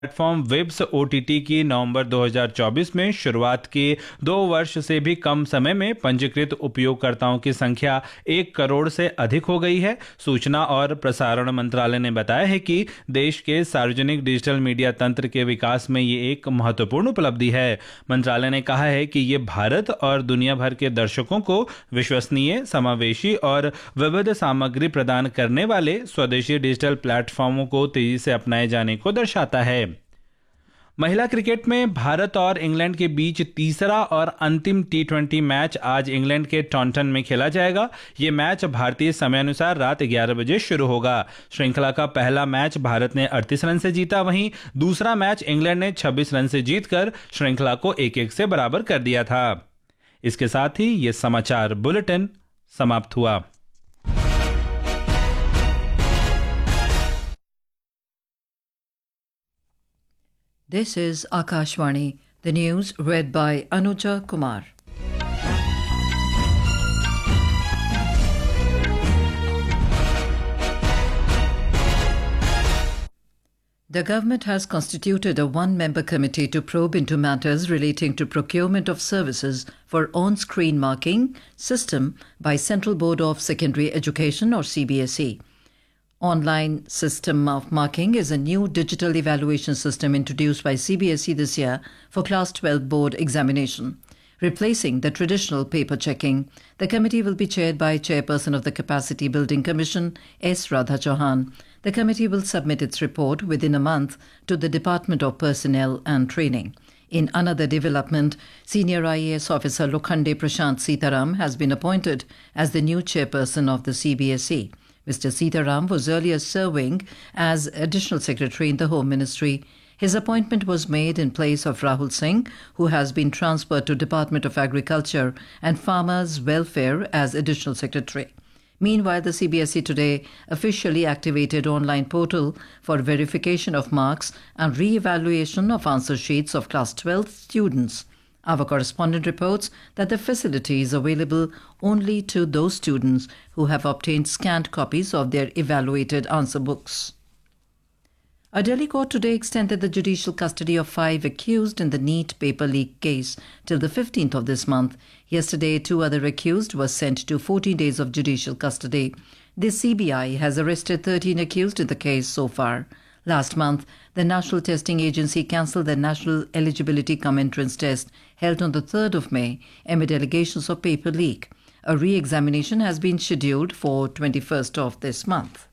Platform webs OTT की नवंबर 2024 में शुरुआत के 2 वर्ष से भी कम समय में पंजीकृत उपयोगकर्ताओं की संख्या 1 करोड़ से अधिक हो गई है। सूचना और प्रसारण मंत्रालय ने बताया है कि देश के सार्वजनिक डिजिटल मीडिया तंत्र के विकास में ये एक महत्वपूर्ण उपलब्धि है। मंत्रालय ने कहा है कि ये भारत और दुनिया भर के दर्शकों को विश्वसनीय, समावेशी और विविध सामग्री प्रदान करने वाले स्वदेशी डिजिटल प्लेटफॉर्मों को तेजी से अपनाए जाने को दर्शाता है। महिला क्रिकेट में भारत और इंग्लैंड के बीच तीसरा और अंतिम टी20 मैच आज इंग्लैंड के टॉन्टन में खेला जाएगा। ये मैच भारतीय समयानुसार रात 11 बजे शुरू होगा। श्रृंखला का पहला मैच भारत ने 38 रन से जीता, वहीं दूसरा मैच इंग्लैंड ने 26 रन से जीतकर श्रृंखला को 1-1 से बराबर कर दिया था। इसके साथ ही ये समाचार बुलेटिन समाप्त हुआ। This is Akashvani, the news read by Anuja Kumar. The government has constituted a one-member committee to probe into matters relating to procurement of services for on-screen marking system by Central Board of Secondary Education or CBSE. Online system of marking is a new digital evaluation system introduced by CBSE this year for Class 12 board examination, replacing the traditional paper checking. The committee will be chaired by Chairperson of the Capacity Building Commission, S. Radha Chauhan. The committee will submit its report within a month to the Department of Personnel and Training. In another development, Senior IAS Officer Lokhande Prashant Sitaram has been appointed as the new chairperson of the CBSE. Mr. Sitaram was earlier serving as Additional Secretary in the Home Ministry. His appointment was made in place of Rahul Singh, who has been transferred to Department of Agriculture and Farmers' Welfare as Additional Secretary. Meanwhile, the CBSE today officially activated online portal for verification of marks and re-evaluation of answer sheets of Class 12 students. Our correspondent reports that the facility is available only to those students who have obtained scanned copies of their evaluated answer books. A Delhi court today extended the judicial custody of 5 accused in the NEET paper leak case till the 15th of this month. Yesterday, 2 other accused were sent to 14 days of judicial custody. The CBI has arrested 13 accused in the case so far. Last month, the National Testing Agency cancelled the National Eligibility Cum Entrance Test held on the 3rd of May amid allegations of paper leak. A re-examination has been scheduled for 21st of this month.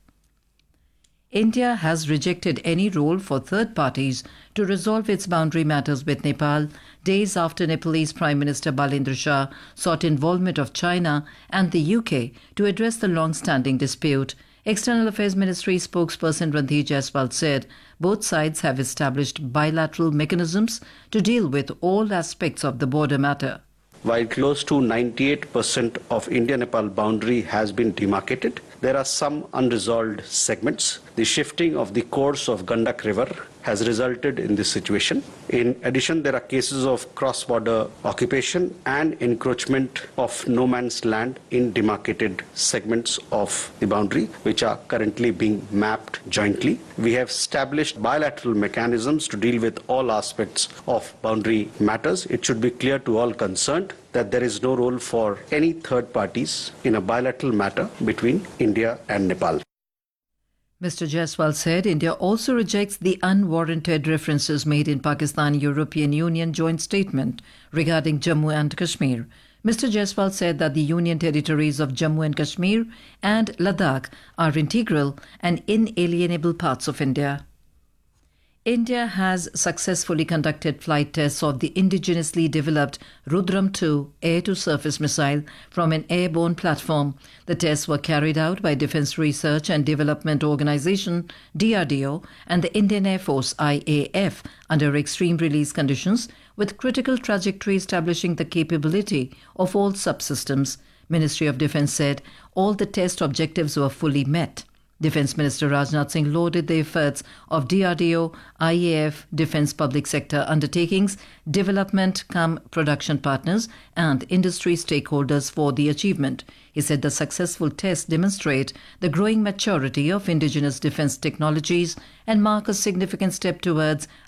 India has rejected any role for third parties to resolve its boundary matters with Nepal, days after Nepalese Prime Minister Balendra Shah sought involvement of China and the UK to address the long-standing dispute. External Affairs Ministry spokesperson Randhir Jaiswal said both sides have established bilateral mechanisms to deal with all aspects of the border matter. While close to 98% of India-Nepal boundary has been demarcated, there are some unresolved segments. The shifting of the course of Gandak River has resulted in this situation. In addition, there are cases of cross-border occupation and encroachment of no man's land in demarcated segments of the boundary, which are currently being mapped jointly. We have established bilateral mechanisms to deal with all aspects of boundary matters. It should be clear to all concerned that there is no role for any third parties in a bilateral matter between India and Nepal. Mr. Jaiswal said India also rejects the unwarranted references made in Pakistan-European Union joint statement regarding Jammu and Kashmir. Mr. Jaiswal said that the Union territories of Jammu and Kashmir and Ladakh are integral and inalienable parts of India. India has successfully conducted flight tests of the indigenously developed Rudram-2 air-to-surface missile from an airborne platform. The tests were carried out by Defence Research and Development Organisation (DRDO) and the Indian Air Force (IAF) under extreme release conditions, with critical trajectory establishing the capability of all subsystems. Ministry of Defence said all the test objectives were fully met. Defence Minister Rajnath Singh lauded the efforts of DRDO, IAF, defence public sector undertakings, development production partners and industry stakeholders for the achievement. He said the successful tests demonstrate the growing maturity of indigenous defence technologies and mark a significant step towards